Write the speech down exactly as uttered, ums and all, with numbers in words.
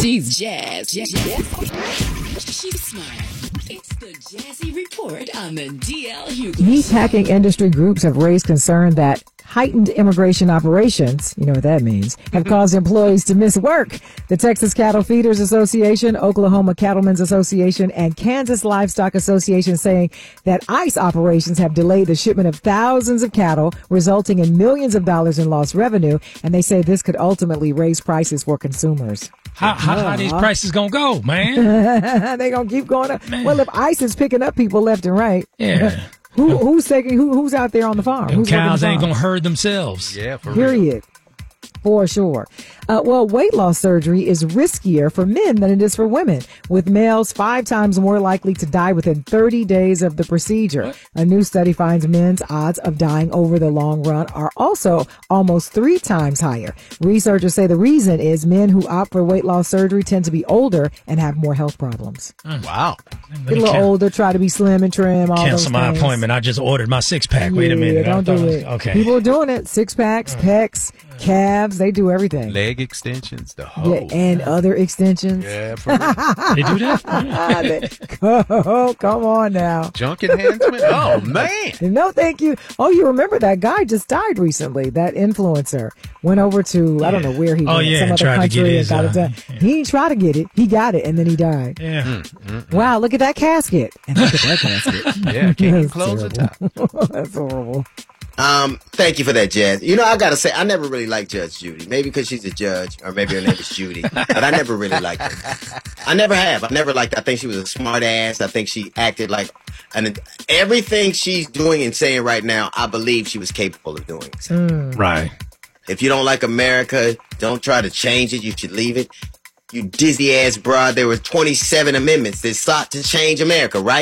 She's Jazz. Jazz. She's smart. It's the Jazzy Report on the D L Hughley. Meatpacking industry groups have raised concern that heightened immigration operations, you know what that means, have caused employees to miss work. The Texas Cattle Feeders Association, Oklahoma Cattlemen's Association, and Kansas Livestock Association saying that ICE operations have delayed the shipment of thousands of cattle, resulting in millions of dollars in lost revenue. And they say this could ultimately raise prices for consumers. How, how, how these prices gonna go, man? They gonna keep going up. Man. Well, if ICE is picking up people left and right, Yeah. who who's taking who who's out there on the farm? Them Who's working cows the ain't farm? gonna herd themselves. Yeah, for real. Period. For sure. Uh, well, weight loss surgery is riskier for men than it is for women, with males five times more likely to die within thirty days of the procedure. What? A new study finds men's odds of dying over the long run are also almost three times higher. Researchers say the reason is men who opt for weight loss surgery tend to be older and have more health problems. Wow. Get a little Can- older, try to be slim and trim, all those Cancel my things. appointment. I just ordered my six pack. Wait a Yeah, minute. I don't thought- do it. Okay. People are doing it. Six packs, pecs, calves, they do everything. Leg extensions, the whole. Yeah, and other extensions. Yeah, for real. They do that? Ah, they- oh, come on now. Junk enhancement? Oh, man. No, thank you. Oh, you remember that guy just died recently. That influencer went over to, I don't know where he Oh, went, yeah, some and other tried to country get and his, got it uh, done. yeah. He didn't try to get it. He got it, and then he died. Yeah. Wow, look at that casket. And look at that casket. Yeah, can't even That's close the top. terrible. That's horrible. Um, thank you for that, Jazz. You know, I gotta say, I never really liked Judge Judy. Maybe because she's a judge, or maybe her name is Judy. But I never really liked her. I never have. I never liked her. I think she was a smart ass. I think she acted like, and everything she's doing and saying right now, I believe she was capable of doing. So Right. if you don't like America, don't try to change it. You should leave it. You dizzy ass broad. There were twenty-seven amendments that sought to change America, right?